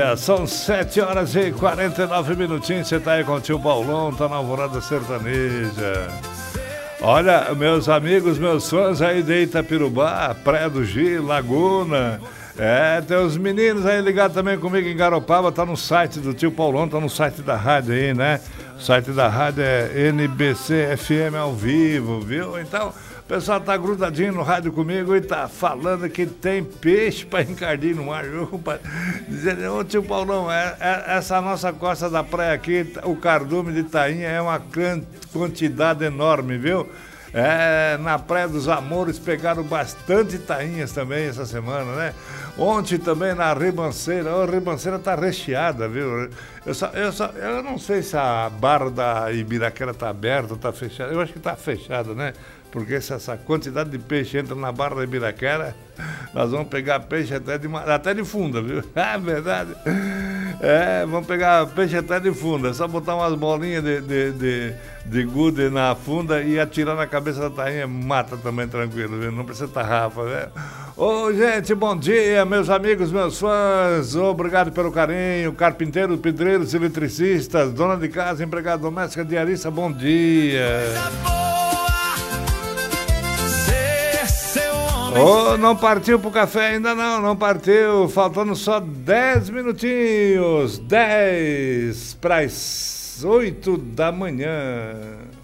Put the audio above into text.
dia, são 7h49. Você tá aí com o tio Paulão, tá na Alvorada Sertaneja. Olha, meus amigos, meus fãs aí de Itapirubá, Praia do Gi, Laguna. Tem os meninos aí ligados também comigo em Garopaba, tá no site do tio Paulão, tá no site da rádio aí, né? O site da rádio é NBC FM ao vivo, viu? Então, o pessoal tá grudadinho no rádio comigo e tá falando que tem peixe pra encardir no mar, viu? Dizendo, ô tio Paulão, essa nossa costa da praia aqui, o cardume de tainha é uma quantidade enorme, viu? Na Praia dos Amores pegaram bastante tainhas também essa semana, né? Ontem também na Ribanceira, a Ribanceira tá recheada, viu? Eu não sei se a barra da Ibiraquera tá aberta ou tá fechada, eu acho que tá fechada, né? Porque se essa quantidade de peixe entra na barra da Ibiraquera, nós vamos pegar peixe até de funda, viu? É verdade. Vamos pegar peixe até de funda. É só botar umas bolinhas de gude na funda e atirar na cabeça da tainha, mata também tranquilo, viu? Não precisa tarrafa, né? Ô, gente, bom dia, meus amigos, meus fãs. Obrigado pelo carinho. Carpinteiros, pedreiros, eletricistas, dona de casa, empregada doméstica, diarista, bom dia. Não partiu pro café ainda não partiu, faltando só 10 minutinhos, 10 para as 8 da manhã.